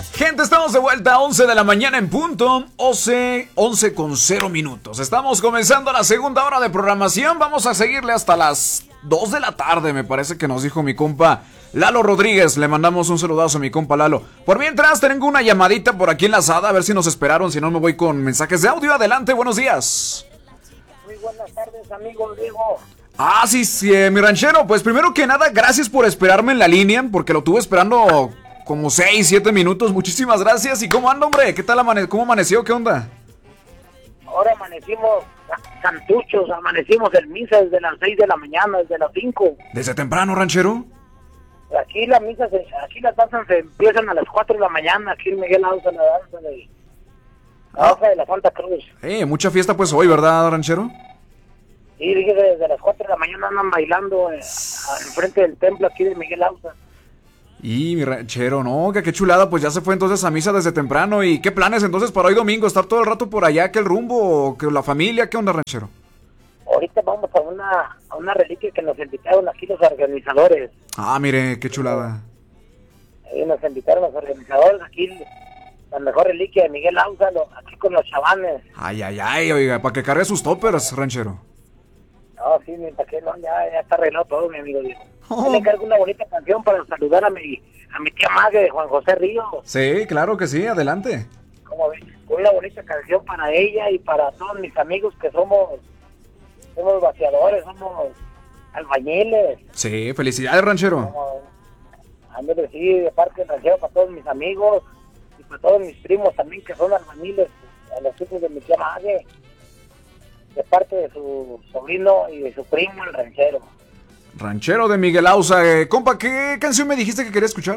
Gente, estamos de vuelta a 11 de la mañana en punto, 11 con 0 minutos. Estamos comenzando la segunda hora de programación. Vamos a seguirle hasta las 2 de la tarde, me parece que nos dijo mi compa Lalo Rodríguez. Le mandamos un saludazo a mi compa Lalo. Por mientras, tengo una llamadita por aquí enlazada, a ver si nos esperaron, si no me voy con mensajes de audio. Adelante, buenos días. Muy buenas tardes, amigo Diego. Ah, sí, mi ranchero. Pues primero que nada, gracias por esperarme en la línea, porque lo tuve esperando como 6, 7 minutos. Muchísimas gracias. ¿Y cómo anda, hombre? ¿Qué tal cómo amaneció? ¿Qué onda? Ahora amanecimos santuchos, amanecimos en misa desde las 6 de la mañana, desde las 5. ¿Desde temprano, ranchero? Aquí las danzas se empiezan a las 4 de la mañana, aquí en Miguel Ausa, la danza de la Santa Cruz. Mucha fiesta pues hoy, ¿verdad, ranchero? Sí, dije desde las 4 de la mañana andan bailando enfrente del templo aquí de Miguel Ausa. Y mi ranchero, no, qué chulada, pues ya se fue entonces a misa desde temprano. ¿Y qué planes entonces para hoy domingo? ¿Estar todo el rato por allá, que el rumbo, o que la familia? ¿Qué onda, ranchero? Ahorita vamos a una reliquia que nos invitaron aquí los organizadores. Ah, mire, qué chulada. Nos invitaron los organizadores aquí, la mejor reliquia de Miguel Ausa, aquí con los chavanes. Ay, oiga, para que cargue sus toppers, ranchero. No, sí, para qué no, ya está arreglado todo, mi amigo Diego. Le encargo una bonita canción para saludar a mi tía madre, Juan José Ríos. Sí, claro que sí, adelante. Como ves, una bonita canción para ella y para todos mis amigos que somos vaciadores, somos albañiles. Sí, felicidades, ranchero. Ándale, sí, de parte del ranchero para todos mis amigos y para todos mis primos también que son albañiles, a los hijos de mi tía madre, de parte de su sobrino y de su primo, el ranchero. Ranchero de Miguel Ausa. Compa, ¿qué canción me dijiste que quería escuchar?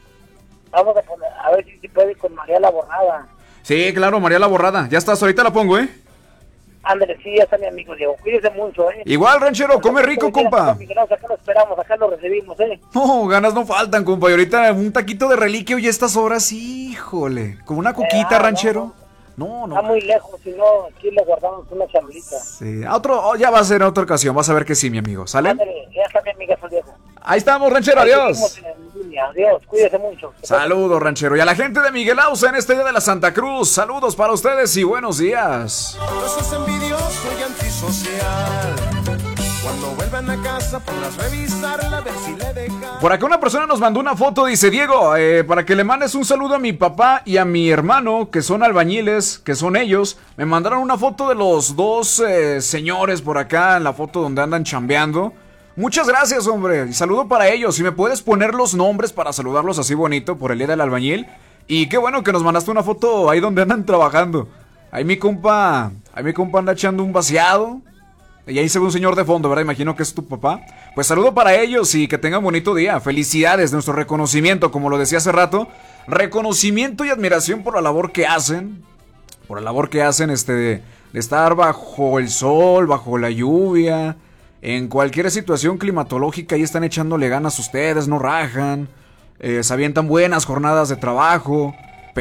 Vamos a poner, a ver si puede con María la Borrada. Sí, claro, María la Borrada. Ya estás, ahorita la pongo, Ándale, sí, ya está mi amigo Diego. Cuídese mucho, Igual, ranchero, come rico, compa. Miguel Ausa, acá lo esperamos, acá lo recibimos, No, ganas no faltan, compa. Y ahorita un taquito de reliquia y estas horas, híjole. Como una coquita, ranchero. No. Está muy lejos, si no, aquí le guardamos una charlita. Sí, ya va a ser en otra ocasión, vas a ver que sí, mi amigo, ¿sale? Ándale, ya está mi amiga Diego. Ahí estamos, ranchero, adiós. Adiós, cuídese mucho. Saludos, ranchero. Y a la gente de Miguel Ausa en este día de la Santa Cruz, saludos para ustedes y buenos días. No sos envidioso y antisocial. Cuando vuelvan a casa podrás revisarla, a ver si le dejan. Por acá una persona nos mandó una foto, dice: Diego, para que le mandes un saludo a mi papá y a mi hermano, que son albañiles, que son ellos. Me mandaron una foto de los dos señores por acá, en la foto donde andan chambeando. Muchas gracias, hombre, y saludo para ellos. Si me puedes poner los nombres para saludarlos así bonito por el día del albañil. Y qué bueno que nos mandaste una foto ahí donde andan trabajando. Ahí mi compa anda echando un vaciado. Y ahí se ve un señor de fondo, ¿verdad? Imagino que es tu papá. Pues saludo para ellos y que tengan bonito día. Felicidades, nuestro reconocimiento, como lo decía hace rato. Reconocimiento y admiración por la labor que hacen. Por la labor que hacen de estar bajo el sol, bajo la lluvia. En cualquier situación climatológica, ahí están echándole ganas ustedes, no rajan. Se avientan buenas jornadas de trabajo.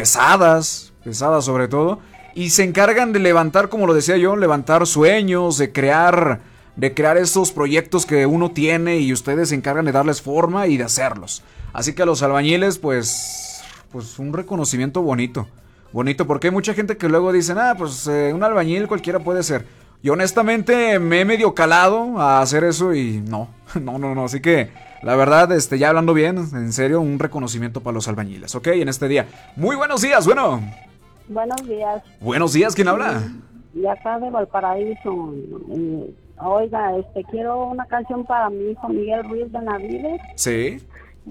Pesadas sobre todo. Y se encargan de levantar, como lo decía yo, levantar sueños, de crear esos proyectos que uno tiene y ustedes se encargan de darles forma y de hacerlos. Así que a los albañiles, pues un reconocimiento bonito. Bonito, porque hay mucha gente que luego dicen, un albañil cualquiera puede ser. Y honestamente me he medio calado a hacer eso y no. Así que, la verdad, ya hablando bien, en serio, un reconocimiento para los albañiles, ¿ok? En este día. Muy buenos días, bueno. Buenos días. Buenos días, ¿quién habla? Y acá de Valparaíso. Oiga, quiero una canción para mi hijo Miguel Ruiz Benavides. Sí.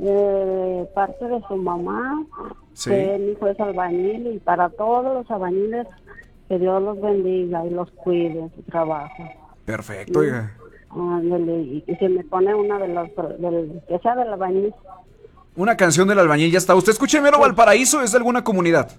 Parte de su mamá. Sí. Que mi hijo es albañil y para todos los albañiles, que Dios los bendiga y los cuide en su trabajo. Perfecto, oiga. Y se me pone una que sea del albañil. Una canción del albañil, ya está. ¿Usted escucha mero Valparaíso? ¿Es de alguna comunidad?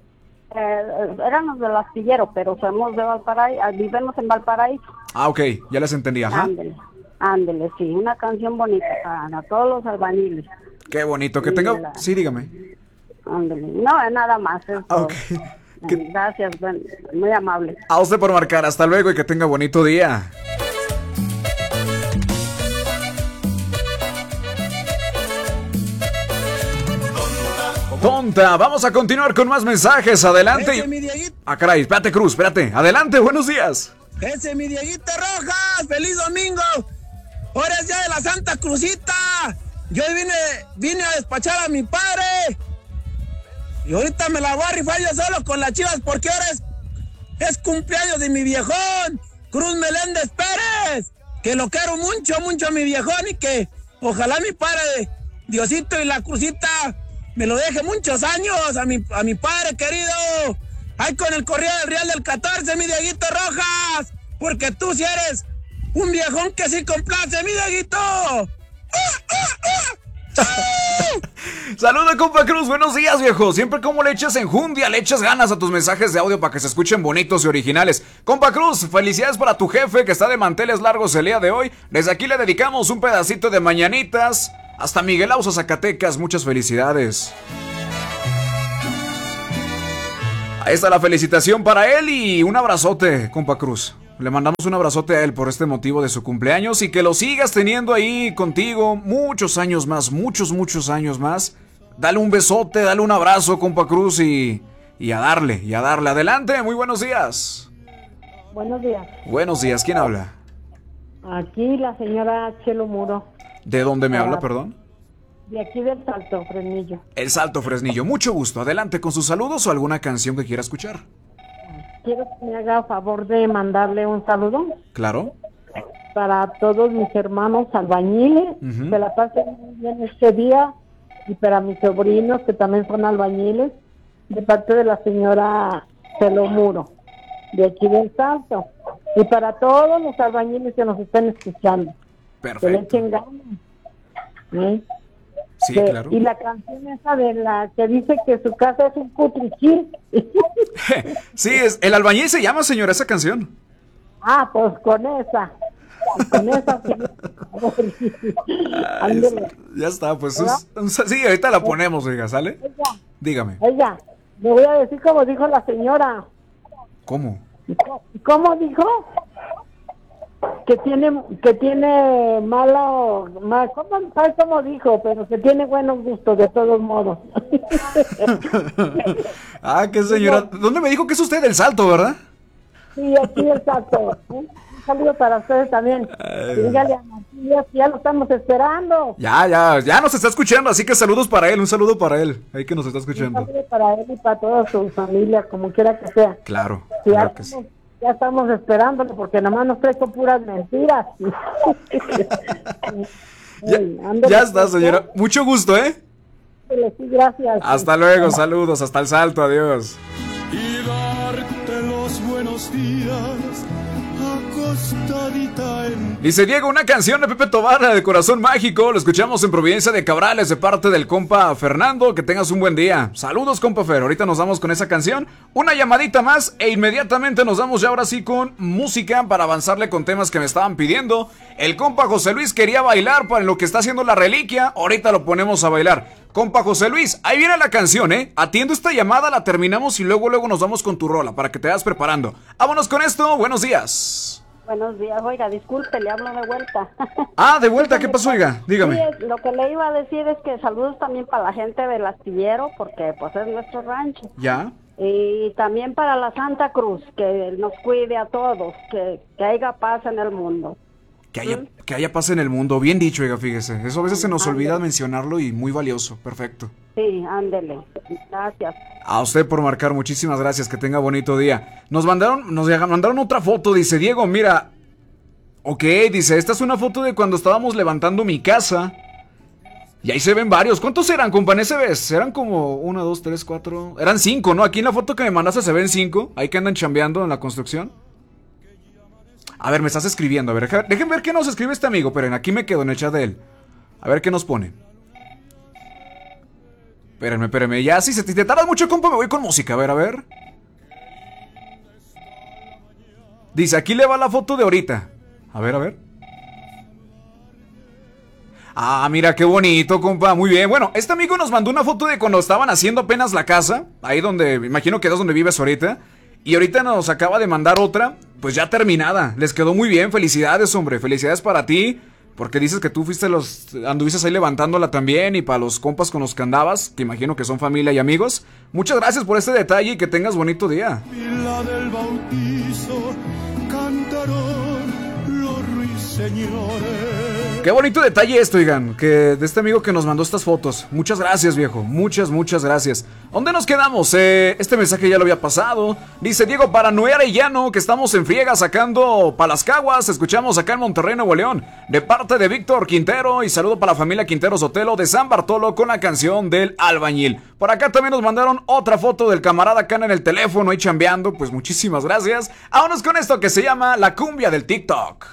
Éramos del astillero, pero somos de Valparaíso, vivimos en Valparaíso. Ah, ok, ya les entendí, ajá. Ándele, sí, una canción bonita para todos los albañiles. Qué bonito, que tenga... Sí, dígame. Ándele, no, nada más. Ok. Gracias, muy amable. A usted por marcar, hasta luego y que tenga bonito día. tonta. Vamos a continuar con más mensajes. Adelante. Ese, mi Dieguito. Ah, caray, espérate, Cruz, espérate. Adelante, buenos días. Ese, mi Dieguito Rojas. ¡Feliz domingo! Ahora es día de la Santa Cruzita. Yo vine a despachar a mi padre. Y ahorita me la voy a rifar yo solo con las Chivas porque ahora es cumpleaños de mi viejón, Cruz Meléndez Pérez. Que lo quiero mucho, mucho a mi viejón y que ojalá mi padre, Diosito y la Cruzita, me lo deje muchos años a mi padre querido. Ahí con el corrido del Real del 14, mi Dieguito Rojas. Porque tú sí eres un viejón que sí complace, mi Dieguito. Saludos, compa Cruz, buenos días, viejo. Siempre como le echas enjundia, le echas ganas a tus mensajes de audio para que se escuchen bonitos y originales. Compa Cruz, felicidades para tu jefe que está de manteles largos el día de hoy. Desde aquí le dedicamos un pedacito de mañanitas. Hasta Miguel Auso, Zacatecas, muchas felicidades. Ahí está la felicitación para él y un abrazote, compa Cruz. Le mandamos un abrazote a él por este motivo de su cumpleaños y que lo sigas teniendo ahí contigo muchos años más, muchos años más. Dale un besote, dale un abrazo, compa Cruz, y a darle. Adelante, muy buenos días. Buenos días. Buenos días, ¿quién habla? Aquí la señora Chelo Muro. ¿De dónde me habla, perdón? De aquí del Salto, Fresnillo. El Salto, Fresnillo, mucho gusto. Adelante con sus saludos o alguna canción que quiera escuchar. Quiero que me haga favor de mandarle un saludo. Claro. Para todos mis hermanos albañiles, que la pasen muy bien este día, y para mis sobrinos que también son albañiles, de parte de la señora Chelo Muro, de aquí del Salto, y para todos los albañiles que nos estén escuchando. Perfecto. Que le echen ganas. ¿Sí? Sí, claro. Y la canción esa de la que dice que su casa es un cutrichil. Sí, el albañil se llama, señora, esa canción. Ah, pues con esa. Ya está, pues sí, ahorita la ponemos, oiga, ¿sale? Dígame. Ella, le voy a decir como dijo la señora. ¿Cómo? ¿Cómo dijo? Que tiene ¿sabes cómo dijo? Pero que tiene buenos gustos de todos modos. Ah, qué señora. ¿Dónde me dijo que es usted? Del Salto, ¿verdad? Sí, aquí del Salto. Un saludo para ustedes también. Dígale a Matías que ya lo estamos esperando. Ya nos está escuchando, así que saludos para él, un saludo para él, ahí que nos está escuchando. Un saludo para él y para toda su familia, como quiera que sea. Claro, Sí, claro que sí. Ya estamos esperándolo porque nada más nos trae con puras mentiras. Ya está, señora. Mucho gusto, ¿eh? Sí, gracias. Hasta luego, saludos, hasta el Salto, adiós. Y darte los buenos días acostadita en... Dice Diego, una canción de Pepe Tobar de Corazón Mágico. Lo escuchamos en Providencia de Cabrales de parte del compa Fernando. Que tengas un buen día. Saludos, compa Fer. Ahorita nos vamos con esa canción. Una llamadita más e inmediatamente nos vamos ya ahora sí con música para avanzarle con temas que me estaban pidiendo. El compa José Luis quería bailar para lo que está haciendo la reliquia. Ahorita lo ponemos a bailar. Compa José Luis, ahí viene la canción, ¿eh? Atiendo esta llamada, la terminamos y luego nos vamos con tu rola para que te vayas preparando. Vámonos con esto, buenos días. Buenos días, oiga, disculpe, le hablo de vuelta. Ah, de vuelta, ¿qué pasó, oiga? Dígame. Sí, lo que le iba a decir es que saludos también para la gente del Astillero, porque pues es nuestro rancho. ¿Ya? Y también para la Santa Cruz, que nos cuide a todos, que haya paz en el mundo. Que haya paz en el mundo, bien dicho, oiga, fíjese. Eso a veces se nos olvida mencionarlo y muy valioso, perfecto. Sí, ándele, gracias. A usted por marcar, muchísimas gracias, que tenga bonito día. Nos mandaron otra foto, dice Diego, mira. Ok, dice, esta es una foto de cuando estábamos levantando mi casa. Y ahí se ven varios. ¿Cuántos eran, compa? En ese ves, eran como 1, 2, 3, 4. Eran 5, ¿no? Aquí en la foto que me mandaste se ven 5. Ahí que andan chambeando en la construcción. A ver, me estás escribiendo. A ver, dejen ver qué nos escribe este amigo. Pero aquí me quedo en el chat de él. A ver qué nos pone. Espérenme. Ya, si te tardas mucho, compa, me voy con música. A ver. Dice, aquí le va la foto de ahorita. A ver. Ah, mira, qué bonito, compa. Muy bien. Bueno, este amigo nos mandó una foto de cuando estaban haciendo apenas la casa. Ahí donde, me imagino que es donde vives ahorita. Y ahorita nos acaba de mandar otra, pues ya terminada. Les quedó muy bien, felicidades, hombre. Felicidades para ti, Porque dices que tú anduviste ahí levantándola también y para los compas con los que andabas, te imagino que son familia y amigos. Muchas gracias por este detalle y que tengas bonito día. Vila del bautizo, cantaron los ruiseñores. Qué bonito detalle esto, oigan, que de este amigo que nos mandó estas fotos. Muchas gracias, viejo, muchas gracias. ¿Dónde nos quedamos? Este mensaje ya lo había pasado. Dice Diego, para Noé Arellano, que estamos en friega sacando pa' las caguas. Escuchamos acá en Monterrey, Nuevo León, de parte de Víctor Quintero. Y saludo para la familia Quintero Sotelo de San Bartolo con la canción del albañil. Por acá también nos mandaron otra foto del camarada acá en el teléfono ahí chambeando. Pues muchísimas gracias. Vámonos con esto que se llama la cumbia del TikTok.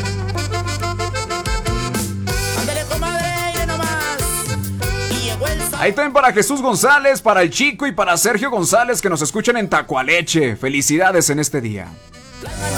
Ahí también para Jesús González, para el Chico y para Sergio González que nos escuchan en Tacualeche. Felicidades en este día. Las manos